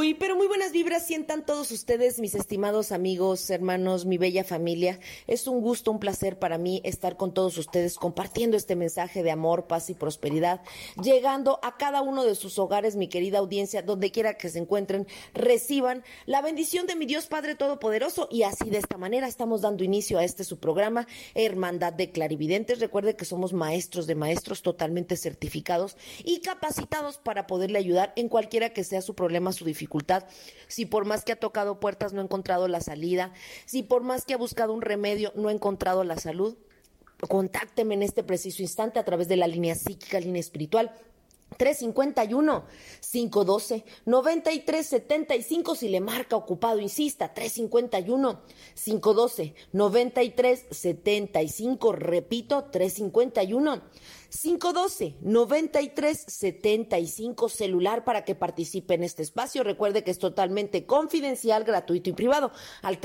Pero muy buenas vibras sientan todos ustedes, mis estimados amigos, hermanos, mi bella familia. Es un gusto, un placer para mí estar con todos ustedes compartiendo este mensaje de amor, paz y prosperidad, llegando a cada uno de sus hogares, mi querida audiencia, donde quiera que se encuentren, reciban la bendición de mi Dios Padre Todopoderoso. Y así, de esta manera, estamos dando inicio a su programa, Hermandad de Clarividentes. Recuerde que somos maestros de maestros, totalmente certificados y capacitados para poderle ayudar en cualquiera que sea su problema, su dificultad. Si por más que ha tocado puertas no ha encontrado la salida, si por más que ha buscado un remedio no ha encontrado la salud, contácteme en este preciso instante a través de la línea psíquica, línea espiritual 351-512-9375. Si le marca ocupado, insista, 351-512-9375. Repito, 351-512-9375, celular para que participe en este espacio. Recuerde que es totalmente confidencial, gratuito y privado. Al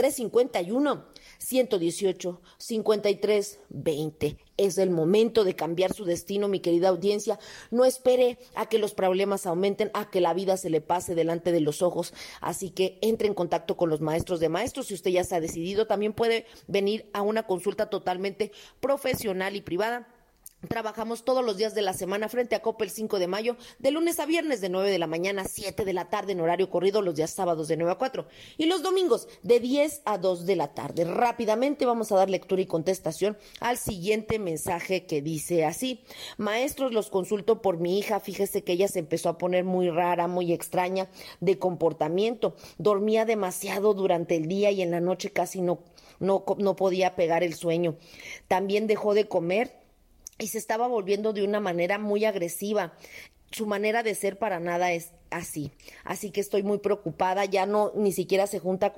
351-118-5320. Es el momento de cambiar su destino, mi querida audiencia. No espere a que los problemas aumenten, a que la vida se le pase delante de los ojos. Así que entre en contacto con los maestros de maestros. Si usted ya se ha decidido, también puede venir a una consulta totalmente profesional y privada. Trabajamos todos los días de la semana frente a Coppel 5 de mayo, de lunes a viernes de 9 de la mañana a 7 de la tarde en horario corrido, los días sábados de 9 a 4 y los domingos de 10 a 2 de la tarde. Rápidamente vamos a dar lectura y contestación al siguiente mensaje que dice así: maestros, los consulto por mi hija. Fíjese que ella se empezó a poner muy rara, muy extraña de comportamiento. Dormía demasiado durante el día y en la noche casi no podía pegar el sueño. También dejó de comer y se estaba volviendo de una manera muy agresiva. Su manera de ser para nada es así. Así que estoy muy preocupada. Ya no, ni siquiera se junta con